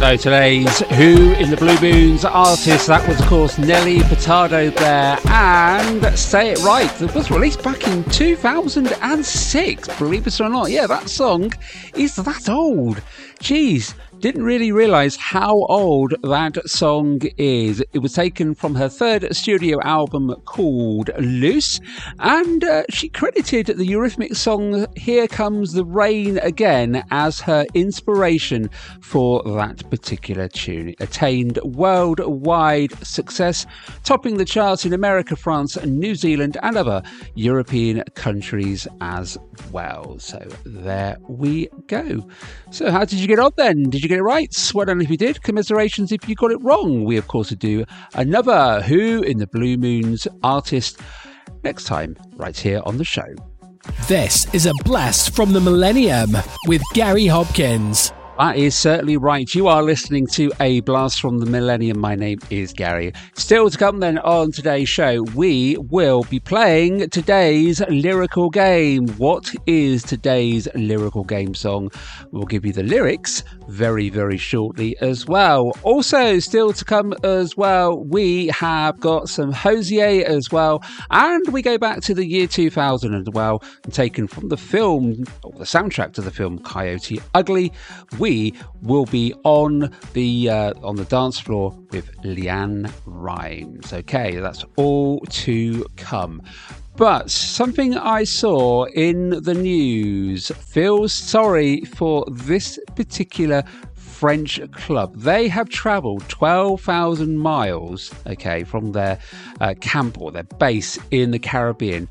So today's Who in the Blue Moons artist, that was of course Nelly Furtado there, and Say It Right. It was released back in 2006, believe it or not. Yeah, that song is that old. Jeez. Didn't really realise how old that song is. It was taken from her third studio album called Loose, and she credited the Eurythmics song Here Comes the Rain Again as her inspiration for that particular tune. It attained worldwide success, topping the charts in America, France, and New Zealand and other European countries as well. So there we go. So how did you get on then? Did you get it right? Well done if you did. Commiserations if you got it wrong. We of course would do another Who in the Blue Moons artist next time right here on the show. This is a blast from the millennium with Gary Hopkins. That is certainly right. You are listening to A Blast from the Millennium. My name is Gary. Still to come then on today's show, we will be playing today's lyrical game. What is today's lyrical game song? We'll give you the lyrics very, very shortly as well. Also, still to come as well, we have got some Hozier as well. And we go back to the year 2000 as well, taken from the film, or the soundtrack to the film Coyote Ugly. We will be on the dance floor with Leanne Rimes. Okay, that's all to come. But something I saw in the news, feels sorry for this particular French club. They have travelled 12,000 miles, okay, from their camp or their base in the Caribbean,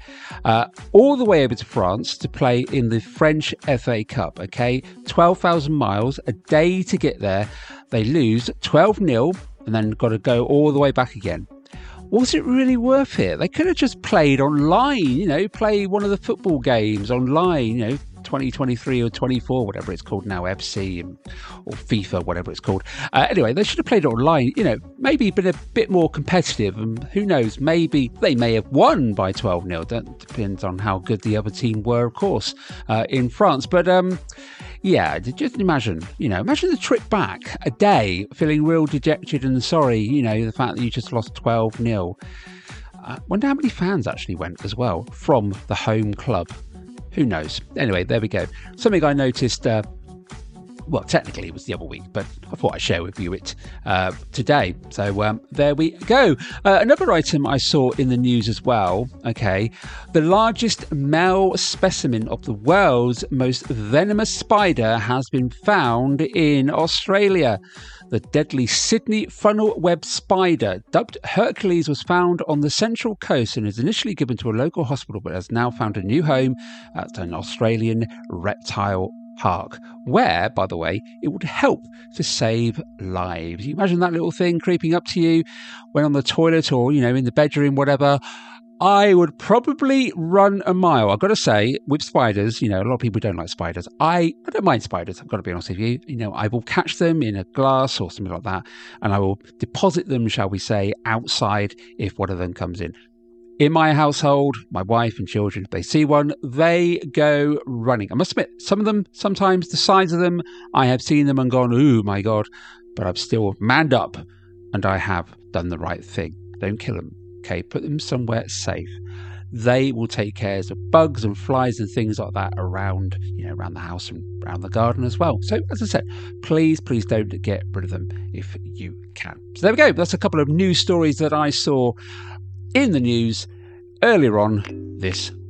all the way over to France to play in the French FA Cup, okay? 12,000 miles, a day to get there. They lose 12-0 and then got to go all the way back again. Was it really worth it? They could have just played online, play one of the football games online, 2023 or 24, whatever it's called now, FC or FIFA, whatever it's called. Anyway, they should have played it online, maybe been a bit more competitive, and who knows, maybe they may have won by 12-0. That depends on how good the other team were, of course, in France. But yeah, just imagine the trip back, a day, feeling real dejected and sorry, the fact that you just lost 12-0. Wonder how many fans actually went as well from the home club. Who knows? Anyway, there we go. Something I noticed, well, technically it was the other week, but I thought I'd share with you it today. So there we go. Another item I saw in the news as well, okay, the largest male specimen of the world's most venomous spider has been found in Australia. The deadly Sydney funnel web spider, dubbed Hercules, was found on the Central Coast and is initially given to a local hospital, but has now found a new home at an Australian reptile park, where, by the way, it would help to save lives. You imagine that little thing creeping up to you when on the toilet or, in the bedroom, whatever. I would probably run a mile. I've got to say, with spiders, a lot of people don't like spiders. I don't mind spiders, I've got to be honest with you. I will catch them in a glass or something like that, and I will deposit them, shall we say, outside if one of them comes in. In my household, my wife and children, if they see one, they go running. I must admit, some of them, sometimes the size of them, I have seen them and gone, oh my God, but I've still manned up and I have done the right thing. Don't kill them. Okay, put them somewhere safe. They will take care of bugs and flies and things like that around, around the house and around the garden as well. So, as I said, please don't get rid of them if you can. So there we go. That's a couple of news stories that I saw in the news earlier on this